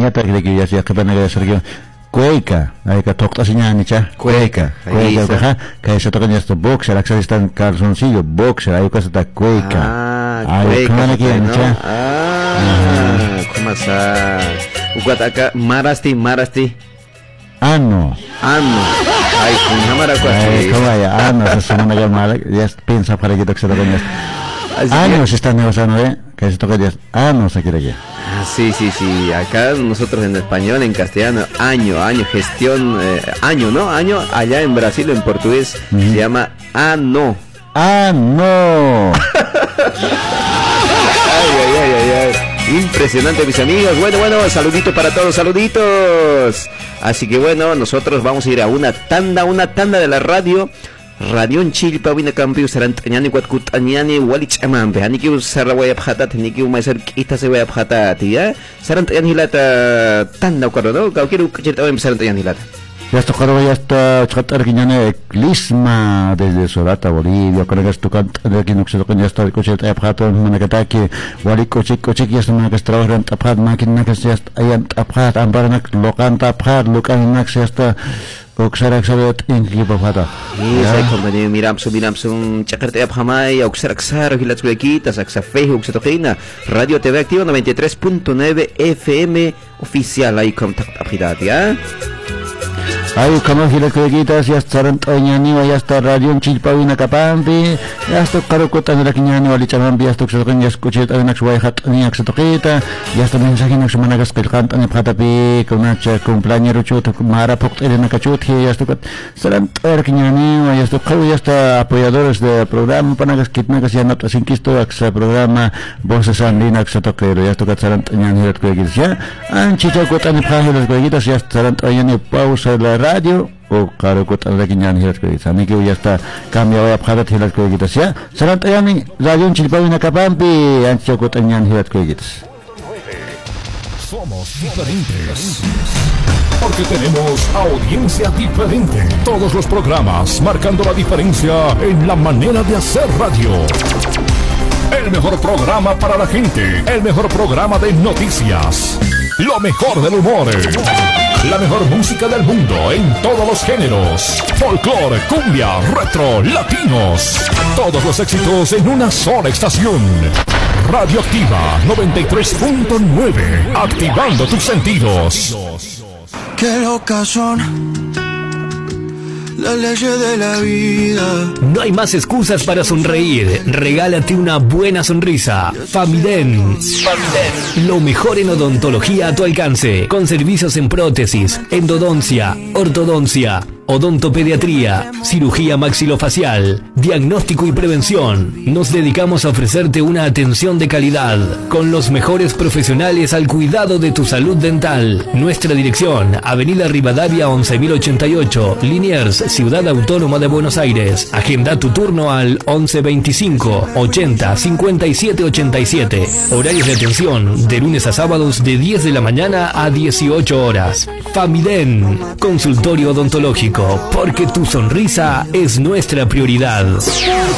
ñata que ya que van a Sergio Cueca, hay que tocar señanicha, Cueca, que se tocan esto boxer, acá están calzoncillo, boxer, hay cosas de Cueca. Cueca, ¿cómo está? Uguataca, marasti. Ano. Ay, con cámara cuasi. ¿Cómo vaya? Ano, se semana llamada, ya piensa para que se tocan esto. Años están negociando, que se toca años se quiere que. Sí. Acá nosotros en español, en castellano, año, gestión, año, ¿no? Año, allá en Brasil, en portugués, se llama ano. ¡Ano! Ay. Impresionante, mis amigos. Bueno, saluditos para todos, saluditos. Así que bueno, nosotros vamos a ir a una tanda de la radio. Radio en Chile, Pavina Campius, Sarantañani, Guatcutaniani, Walichamampe, Aniki Sarawaya Pata, Niki Maser Kita se vaya Pata, tía. Sarantañani Lata, tanda, ¿no? Quiero que Sarantañani Lata. Ya está chatar guiñane Clisma desde Sorata, Bolivia, con el estucante de aquí no se toca ya está el coche de Apjato en Manacataki, Walico Chico ya está una que trabaja en Tapjat, máquina que se está ahí en Tapjat, Ambaranac, Locan Tapjat, Locan se está Oxaraxarot en Kipapata. Iya, compañero, miram chakarte aphamay, oxaraxar, hilatzhuequita, saxafej, oxatokina, Radio TV Activa 93.9 FM oficial, ahí contact apidad, ¿ya? Ay, como si las cuequitas ya estarán toñani, ya está radio en Chilpawina Capampi, ya está Carocotan de la Quiñani, Valichamampi, ya está Oxatoquin, ya escuché en Axuayhat, ni Axatoquita, ya está mensaje en Axumanagas que el cantan en Patapi, con una cumpleaños Ruchut, Mara Poctel en Acachut, ya está estarán Quiñani, ya está apoyadores del programa, Panagas Kitnagas, ya no sin quisto, Axa programa, Voces Andina, Axatoquero, ya está estarán toñani, las cuequitas, ya, Anchichacotan en las cuequitas, ya estarán toñani, pausa la radio o claro que tal que ya ni las cosas ni que ya está cambiado a para las cosas ya serán también radio en Chilpawina Capampi ancho que tenían las cosas. Somos diferentes porque tenemos audiencia diferente. Todos los programas marcando la diferencia en la manera de hacer radio. El mejor programa para la gente, el mejor programa de noticias, lo mejor del humor, la mejor música del mundo en todos los géneros, folclore, cumbia, retro, latinos, todos los éxitos en una sola estación. Radioactiva 93.9, activando tus sentidos. Qué locas son las leyes de la vida. No hay más excusas para sonreír. Regálate una buena sonrisa. Famiden. Lo mejor en odontología a tu alcance. Con servicios en prótesis, endodoncia, ortodoncia, odontopediatría, cirugía maxilofacial, diagnóstico y prevención. Nos dedicamos a ofrecerte una atención de calidad con los mejores profesionales al cuidado de tu salud dental. Nuestra dirección: Avenida Rivadavia 11088, Liniers, Ciudad Autónoma de Buenos Aires. Agenda tu turno al 1125 80 57 87. Horarios de atención de lunes a sábados de 10 de la mañana a 18 horas. Famiden, consultorio odontológico, porque tu sonrisa es nuestra prioridad.